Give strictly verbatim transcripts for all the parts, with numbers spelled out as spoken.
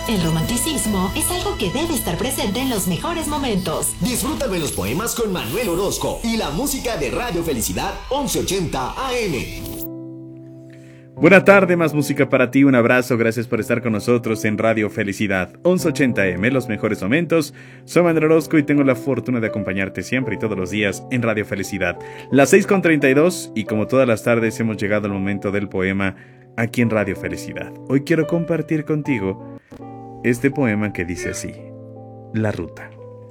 El romanticismo es algo que debe estar presente en los mejores momentos. Disfruta de los poemas con Manuel Orozco y la música de Radio Felicidad once ochenta A M. Buena tarde, más música para ti, un abrazo, gracias por estar con nosotros en Radio Felicidad once ochenta A M, los mejores momentos. Soy Manuel Orozco y tengo la fortuna de acompañarte siempre y todos los días en Radio Felicidad. Las seis con treinta y dos y como todas las tardes hemos llegado al momento del poema aquí en Radio Felicidad. Hoy quiero compartir contigo este poema que dice así: La ruta.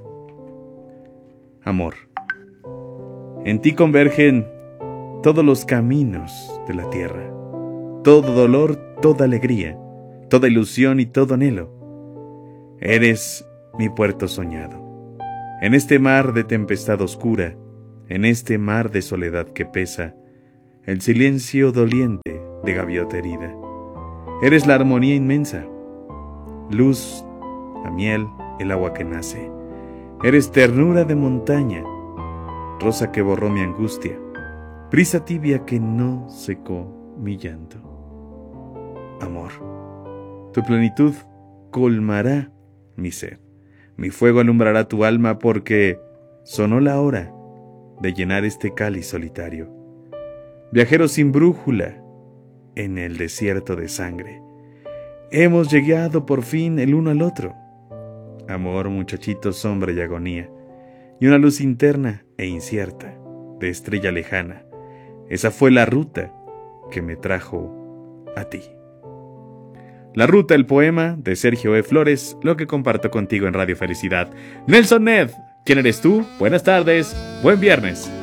Amor, en ti convergen todos los caminos de la tierra. Todo dolor, toda alegría, toda ilusión y todo anhelo. Eres mi puerto soñado. En este mar de tempestad oscura, en este mar de soledad que pesa, el silencio doliente de gaviota herida. Eres la armonía inmensa, luz, la miel, el agua que nace. Eres ternura de montaña, rosa que borró mi angustia, brisa tibia que no secó mi llanto. Amor, tu plenitud colmará mi sed, mi fuego alumbrará tu alma porque sonó la hora de llenar este cáliz solitario. Viajero sin brújula en el desierto de sangre, hemos llegado por fin el uno al otro. Amor, muchachito, sombra y agonía, y una luz interna e incierta de estrella lejana. Esa fue la ruta que me trajo a ti. La ruta, el poema de Sergio E. Flores, lo que comparto contigo en Radio Felicidad. Nelson Ned, ¿quién eres tú? Buenas tardes, buen viernes.